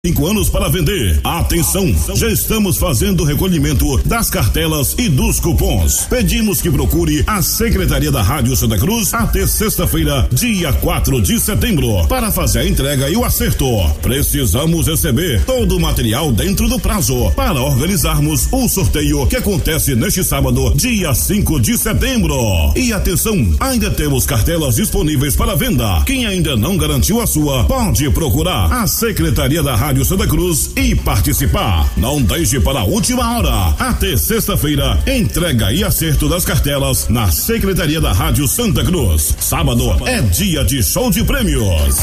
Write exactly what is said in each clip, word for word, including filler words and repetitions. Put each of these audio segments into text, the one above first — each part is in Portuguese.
Cinco anos para vender. Atenção, já estamos fazendo o recolhimento das cartelas e dos cupons. Pedimos que procure a Secretaria da Rádio Santa Cruz até sexta-feira, dia quatro de setembro, para fazer a entrega e o acerto. Precisamos receber todo o material dentro do prazo para organizarmos o sorteio que acontece neste sábado, dia cinco de setembro. E atenção, ainda temos cartelas disponíveis para venda. Quem ainda não garantiu a sua, pode procurar a Secretaria da Rádio Rádio Santa Cruz e participar. Não deixe para a última hora. Até sexta-feira, entrega e acerto das cartelas na Secretaria da Rádio Santa Cruz. Sábado é dia de show de prêmios.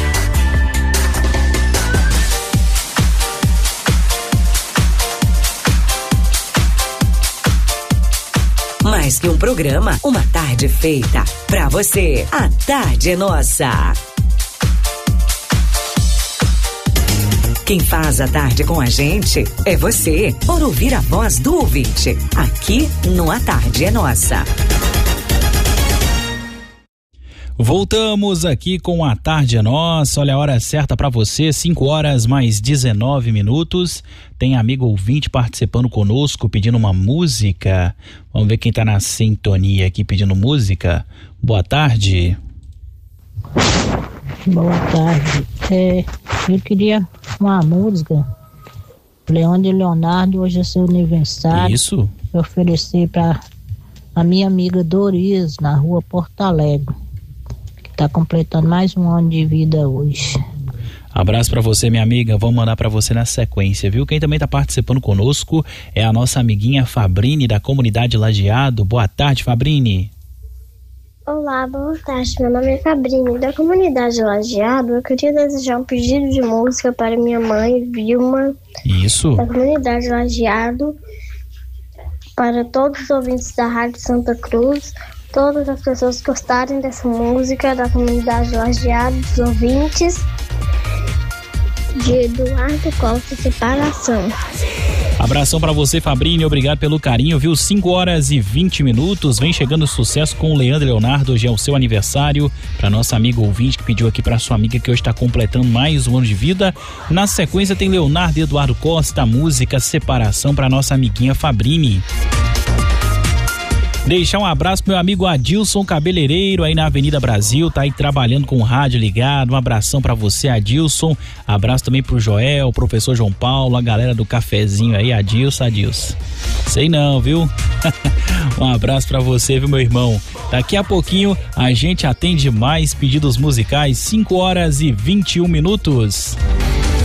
Mais que um programa, uma tarde feita pra você. A tarde é nossa. Quem faz a tarde com a gente é você, por ouvir a voz do ouvinte, aqui no A Tarde é Nossa. Voltamos aqui com A Tarde é Nossa. Olha a hora certa para você, cinco horas mais dezenove minutos. Tem amigo ouvinte participando conosco, pedindo uma música. Vamos ver quem tá na sintonia aqui pedindo música. Boa tarde. Boa tarde. É, eu queria uma música. Leandro e Leonardo, hoje é seu aniversário. Isso. Eu oferecer para a minha amiga Doris, na rua Porto Alegre, que está completando mais um ano de vida hoje. Abraço para você, minha amiga. Vamos mandar para você na sequência, viu? Quem também está participando conosco é a nossa amiguinha Fabrini, da comunidade Lajeado. Boa tarde, Fabrini. Olá, boa tarde. Meu nome é Fabrini, da comunidade Lajeado. Eu queria desejar um pedido de música para minha mãe, Vilma. Isso. Da comunidade Lajeado. Para todos os ouvintes da Rádio Santa Cruz. Todas as pessoas que gostarem dessa música, da comunidade Lajeado, dos ouvintes. De Eduardo Costa, Separação. Abração pra você, Fabrini, obrigado pelo carinho, viu? cinco horas e vinte minutos, vem chegando sucesso com o Leandro e Leonardo, hoje é o seu aniversário, pra nossa amiga ouvinte que pediu aqui pra sua amiga que hoje tá completando mais um ano de vida. Na sequência tem Leonardo e Eduardo Costa, a música Separação pra nossa amiguinha Fabrini. Deixar um abraço pro meu amigo Adilson Cabeleireiro aí na Avenida Brasil, tá aí trabalhando com o rádio ligado. Um abração pra você, Adilson. Abraço também pro Joel, professor João Paulo, a galera do cafezinho aí, Adilson, Adilson. Sei não, viu? Um abraço pra você, viu, meu irmão? Daqui a pouquinho a gente atende mais pedidos musicais, cinco horas e vinte e um minutos.